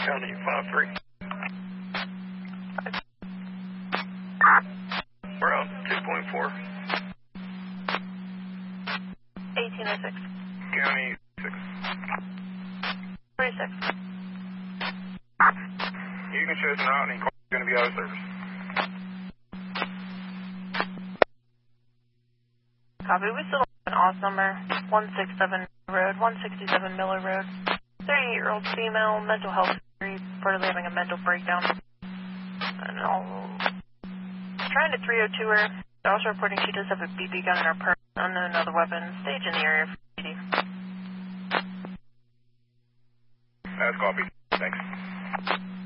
County 5-3. We're on 2.4. 1806. County 6. 26. You can show us an routing call. It's going to be out of service. Copy. We still have an off number. 167 Road, 167 Miller Road. 38-year-old female, mental health history, reportedly having a mental breakdown. And trying to 302 her. They're also reporting she does have a BB gun in her purse, unknown other weapon, stage in the area for PD. That's copy. Thanks.